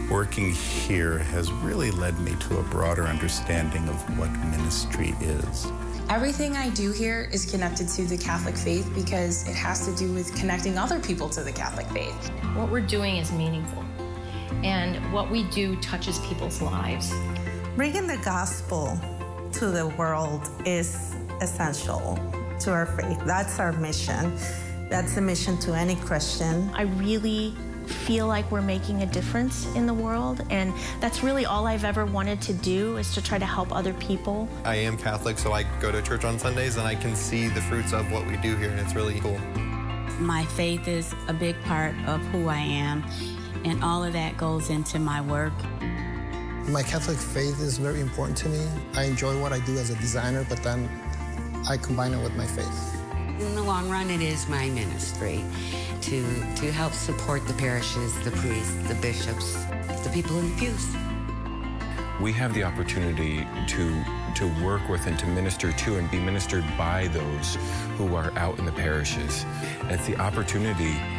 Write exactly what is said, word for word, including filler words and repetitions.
Working here has really led me to a broader understanding of what ministry is. Everything I do here is connected to the Catholic faith because it has to do with connecting other people to the Catholic faith. What we're doing is meaningful, and what we do touches people's lives. Bringing the gospel to the world is essential to our faith. That's our mission. That's the mission to any Christian. I really feel like we're making a difference in the world, and that's really all I've ever wanted to do, is to try to help other people. I am Catholic, so I go to church on Sundays and I can see the fruits of what we do here, and it's really cool. My faith is a big part of who I am, and all of that goes into my work. My Catholic faith is very important to me. I enjoy what I do as a designer, but then I combine it with my faith. In the long run, it is my ministry to, to help support the parishes, the priests, the bishops, the people in the pews. We have the opportunity to, to work with and to minister to and be ministered by those who are out in the parishes. It's the opportunity